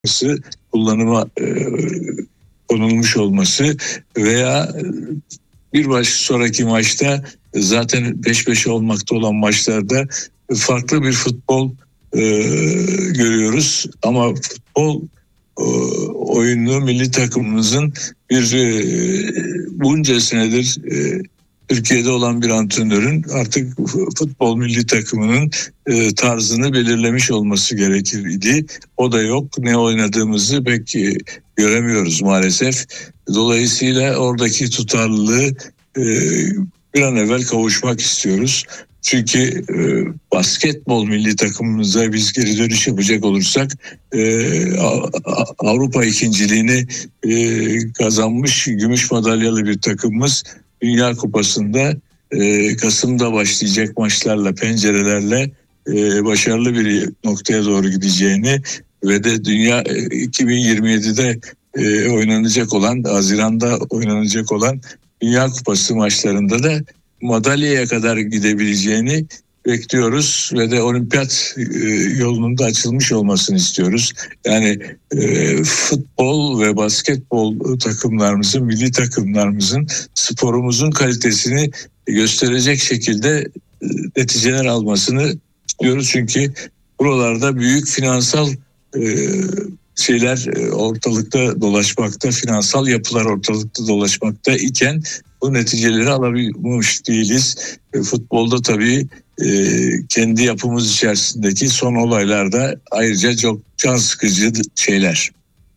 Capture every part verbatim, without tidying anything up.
kullanıma e, konulmuş olması veya bir baş sonraki maçta zaten peş peşe olmakta olan maçlarda farklı bir futbol e, görüyoruz. Ama futbol e, oyunu milli takımımızın bir e, bunca senedir e, Türkiye'de olan bir antrenörün artık futbol milli takımının e, tarzını belirlemiş olması gerekir idi. O da yok. Ne oynadığımızı pek e, göremiyoruz maalesef. Dolayısıyla oradaki tutarlılığı e, bir an evvel kavuşmak istiyoruz. Çünkü e, basketbol milli takımımıza biz geri dönüş yapacak olursak e, Avrupa ikinciliğini e, kazanmış gümüş madalyalı bir takımımız Dünya Kupası'nda e, Kasım'da başlayacak maçlarla, pencerelerle e, başarılı bir noktaya doğru gideceğini ve de Dünya e, iki bin yirmi yedide e, oynanacak olan, Haziran'da oynanacak olan Dünya Kupası maçlarında da madalyaya kadar gidebileceğini bekliyoruz ve de olimpiyat e, yolunun da açılmış olmasını istiyoruz. Yani e, futbol ve basketbol takımlarımızın, milli takımlarımızın, sporumuzun kalitesini gösterecek şekilde e, neticeler almasını istiyoruz. Çünkü buralarda büyük finansal e, şeyler ortalıkta dolaşmakta, finansal yapılar ortalıkta dolaşmakta iken bu neticeleri alabilmiş değiliz. E, futbolda tabii e, kendi yapımız içerisindeki son olaylarda ayrıca çok can sıkıcı şeyler.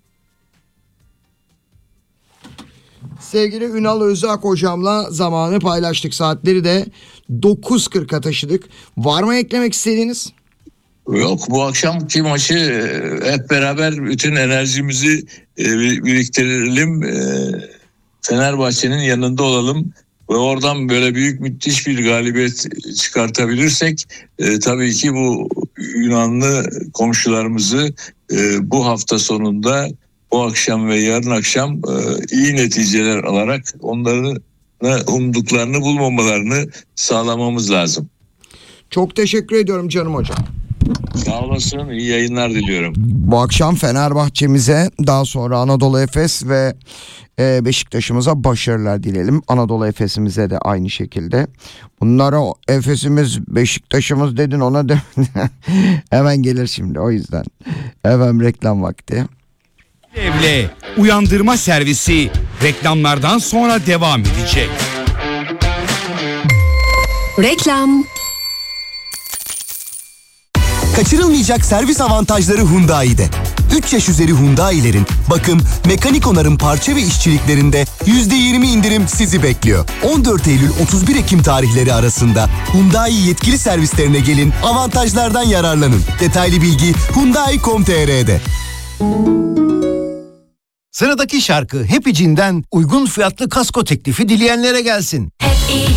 Sevgili Ünal Özak hocamla zamanı paylaştık. Saatleri de dokuz kırka taşıdık. Var mı eklemek istediğiniz? Yok, bu akşamki maçı hep beraber bütün enerjimizi biriktirelim. Fenerbahçe'nin yanında olalım ve oradan böyle büyük müthiş bir galibiyet çıkartabilirsek e, tabii ki bu Yunanlı komşularımızı e, bu hafta sonunda bu akşam ve yarın akşam e, iyi neticeler alarak onların umduklarını bulmamalarını sağlamamız lazım. Çok teşekkür ediyorum canım hocam. Sağ olasın, iyi yayınlar diliyorum. Bu akşam Fenerbahçe'mize, daha sonra Anadolu Efes ve e, Beşiktaş'ımıza başarılar dileyelim. Anadolu Efes'imize de aynı şekilde. Bunlara Efes'imiz, Beşiktaş'ımız dedin, ona de hemen gelir şimdi, o yüzden. Hemen reklam vakti. Evle uyandırma servisi reklamlardan sonra devam edecek. Reklam. Kaçırılmayacak servis avantajları Hyundai'de. üç yaş üzeri Hyundai'lerin bakım, mekanik onarım, parça ve işçiliklerinde yüzde yirmi indirim sizi bekliyor. on dört Eylül otuz bir Ekim tarihleri arasında Hyundai yetkili servislerine gelin, avantajlardan yararlanın. Detaylı bilgi hyundai nokta com nokta tr'de. Sıradaki şarkı Happy Jean'den uygun fiyatlı kasko teklifi dileyenlere gelsin. Happy